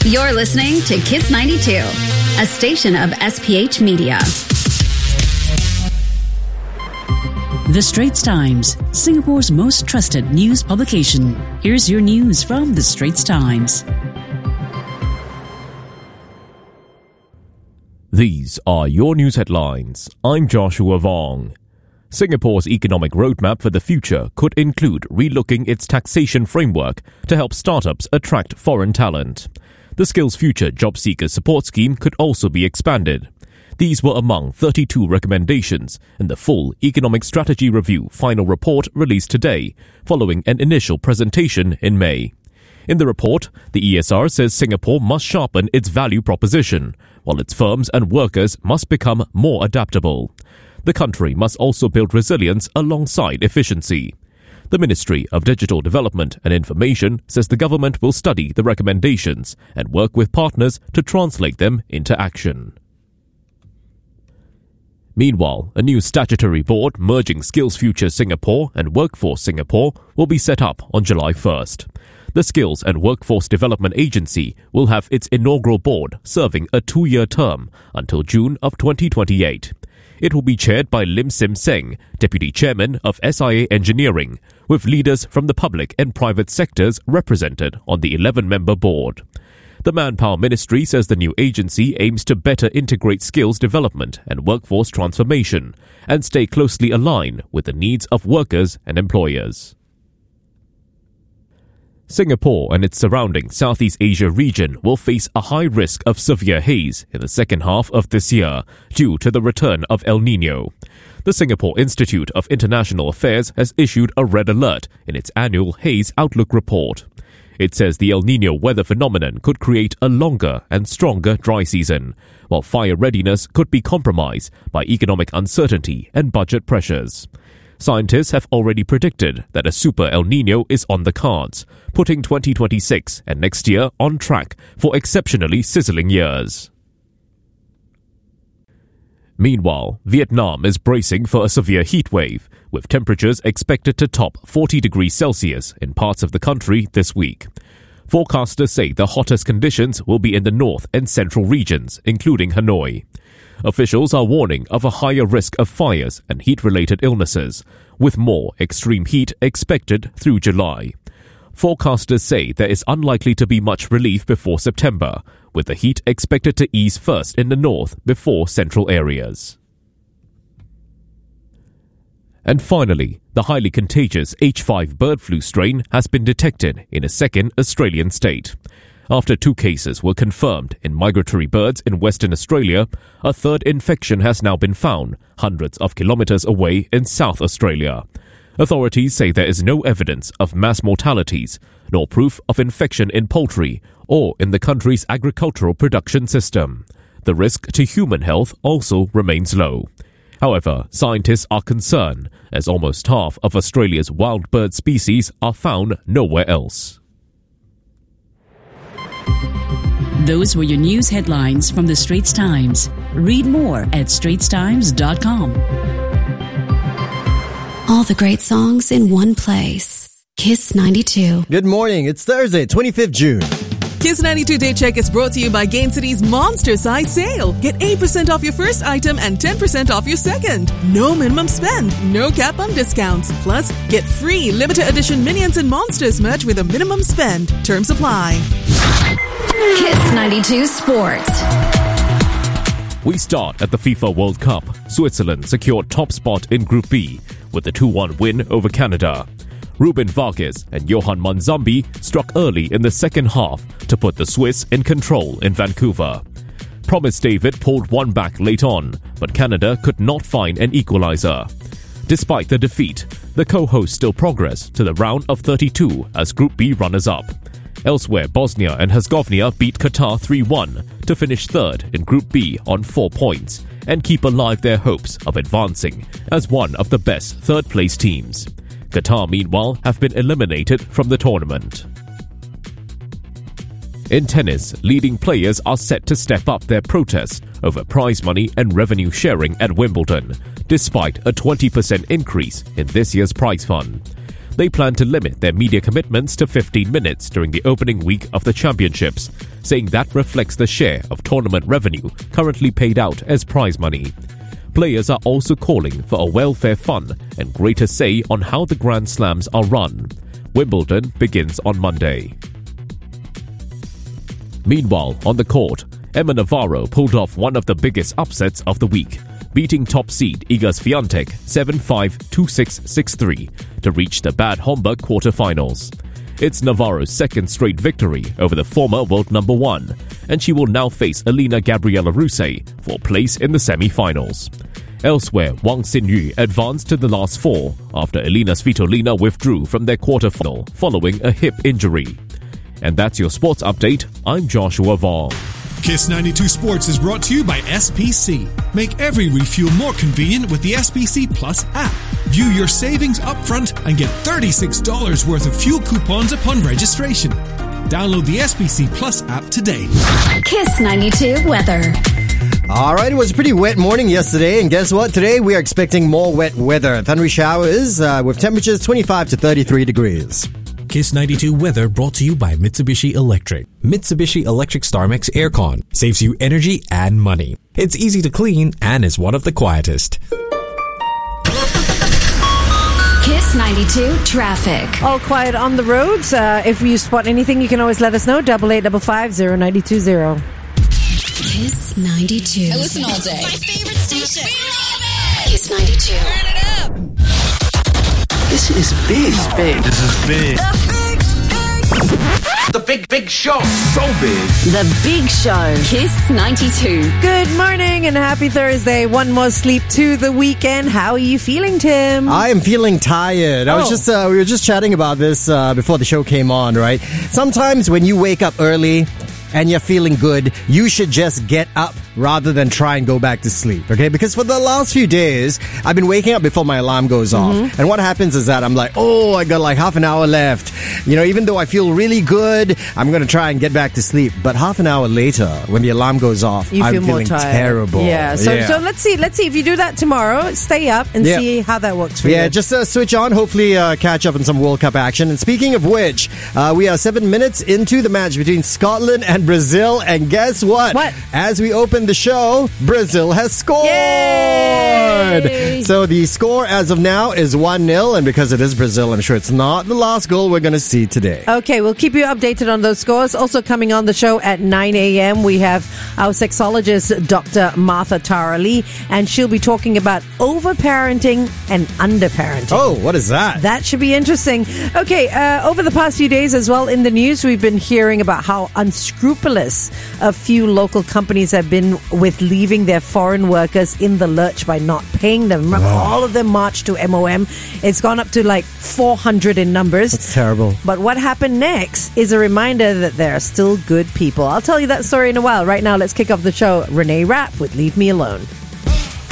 You're listening to Kiss 92, a station of SPH Media. The Straits Times, Singapore's most trusted news publication. Here's your news from The Straits Times. These are your news headlines. I'm Joshua Vong. Singapore's economic roadmap for the future could include relooking its taxation framework to help startups attract foreign talent. The Skills Future Job Seeker Support Scheme could also be expanded. These were among 32 recommendations in the full Economic Strategy Review final report released today, following an initial presentation in May. In the report, the ESR says Singapore must sharpen its value proposition, while its firms and workers must become more adaptable. The country must also build resilience alongside efficiency. The Ministry of Digital Development and Information says the government will study the recommendations and work with partners to translate them into action. Meanwhile, a new statutory board merging Skills Future Singapore and Workforce Singapore will be set up on July 1st. The Skills and Workforce Development Agency will have its inaugural board serving a 2-year term until June of 2028. It will be chaired by Lim Sim Seng, Deputy Chairman of SIA Engineering, with leaders from the public and private sectors represented on the 11-member board. The Manpower Ministry says the new agency aims to better integrate skills development and workforce transformation and stay closely aligned with the needs of workers and employers. Singapore and its surrounding Southeast Asia region will face a high risk of severe haze in the second half of this year due to the return of El Niño. The Singapore Institute of International Affairs has issued a red alert in its annual Haze Outlook report. It says the El Niño weather phenomenon could create a longer and stronger dry season, while fire readiness could be compromised by economic uncertainty and budget pressures. Scientists have already predicted that a super El Niño is on the cards, putting 2026 and next year on track for exceptionally sizzling years. Meanwhile, Vietnam is bracing for a severe heat wave, with temperatures expected to top 40 degrees Celsius in parts of the country this week. Forecasters say the hottest conditions will be in the north and central regions, including Hanoi. Officials are warning of a higher risk of fires and heat-related illnesses, with more extreme heat expected through July. Forecasters say there is unlikely to be much relief before September, with the heat expected to ease first in the north before central areas. And finally, the highly contagious H5 bird flu strain has been detected in a second Australian state. After 2 cases were confirmed in migratory birds in Western Australia, a third infection has now been found hundreds of kilometres away in South Australia. Authorities say there is no evidence of mass mortalities, nor proof of infection in poultry or in the country's agricultural production system. The risk to human health also remains low. However, scientists are concerned, as almost half of Australia's wild bird species are found nowhere else. Those were your news headlines from The Straits Times. Read more at straitstimes.com. All the great songs in one place. Kiss 92. Good morning. It's Thursday, 25th June. Kiss 92 Day Check is brought to you by Gain City's Monster Size Sale. Get 8% off your first item and 10% off your second. No minimum spend, no cap on discounts. Plus, get free limited edition Minions and Monsters merch with a minimum spend. Terms apply. Kiss 92 Sports. We start at the FIFA World Cup. Switzerland secured top spot in Group B with a 2-1 win over Canada. Ruben Vargas and Johan Manzambi struck early in the second half to put the Swiss in control in Vancouver. Promise David pulled one back late on, but Canada could not find an equalizer. Despite the defeat, the co-hosts still progress to the round of 32 as Group B runners-up. Elsewhere, Bosnia and Herzegovina beat Qatar 3-1 to finish third in Group B on 4 points and keep alive their hopes of advancing as one of the best third-place teams. Qatar, meanwhile, have been eliminated from the tournament. In tennis, leading players are set to step up their protest over prize money and revenue sharing at Wimbledon, despite a 20% increase in this year's prize fund. They plan to limit their media commitments to 15 minutes during the opening week of the championships saying that reflects the share of tournament revenue currently paid out as prize money. Players are also calling for a welfare fund and greater say on how the Grand Slams are run. Wimbledon begins on Monday. Meanwhile, on the court, Emma Navarro pulled off one of the biggest upsets of the week, beating top seed Iga Swiatek 7-5, 2-6, 6-3 to reach the Bad Homburg quarterfinals. It's Navarro's second straight victory over the former world number one, and she will now face Elena Gabriela Ruse for place in the semi-finals. Elsewhere, Wang Xinyu advanced to the last four after Elina Svitolina withdrew from their quarterfinal following a hip injury. And that's your sports update. I'm Joshua Vaughn. Kiss 92 Sports is brought to you by SPC. Make every refuel more convenient with the SPC Plus app. View your savings upfront and get $36 worth of fuel coupons upon registration. Download the SPC Plus app today. Kiss 92 weather. All right, it was a pretty wet morning yesterday, and guess what? Today we are expecting more wet weather. Thundery showers with temperatures 25 to 33 degrees. Kiss 92 weather brought to you by Mitsubishi Electric. Mitsubishi Electric StarMax Aircon saves you energy and money. It's easy to clean and is one of the quietest. Kiss 92 traffic. All quiet on the roads. If you spot anything, you can always let us know. 8855-0920. Kiss 92. I listen all day. My favorite station. We love it. Kiss 92. Turn it up. This is big. This is big. The big show. So big. The Big Show. Kiss 92. Good morning and happy Thursday. One more sleep to the weekend. How are you feeling, Tim? I am feeling tired. We were just chatting about this before the show came on, right? Sometimes when you wake up early and you're feeling good, you should just get up rather than try and go back to sleep, okay? Because for the last few days, I've been waking up before my alarm goes off. And what happens is that I'm like, I got like half an hour left. You know, even though I feel really good, I'm going to try and get back to sleep. But half an hour later, when the alarm goes off, I'm feel feeling terrible. Yeah. So let's see if you do that tomorrow, stay up and see how that works for you. Yeah, just switch on, hopefully catch up on some World Cup action. And speaking of which, we are 7 minutes into the match between Scotland and Brazil. And guess what? What? As we open the show, Brazil has scored! Yay! So the score as of now is 1-0. And because it is Brazil, I'm sure it's not the last goal we're going to see today. Okay, we'll keep you updated on those scores. Also coming on the show at 9 a.m., we have our sexologist, Dr. Martha Tarali, and she'll be talking about overparenting and underparenting. Oh, what is that? That should be interesting. Okay, over the past few days as well in the news, we've been hearing about how unscrupulous a few local companies have been with leaving their foreign workers in the lurch by not paying them. Remember, all of them marched to MOM. It's gone up to like 400 in numbers. That's terrible. But what happened next is a reminder that there are still good people. I'll tell you that story in a while. Right now, let's kick off the show. Renee Rapp with Leave Me Alone.